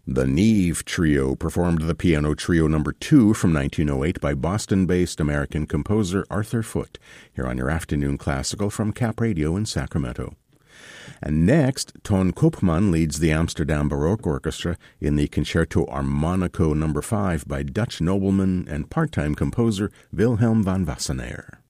The Neve Trio performed the Piano Trio No. 2 from 1908 by Boston-based American composer Arthur Foote, here on your Afternoon Classical from Cap Radio in Sacramento. And next, Ton Koopman leads the Amsterdam Baroque Orchestra in the Concerto Armonico No. 5 by Dutch nobleman and part-time composer Wilhelm van Wassenaer.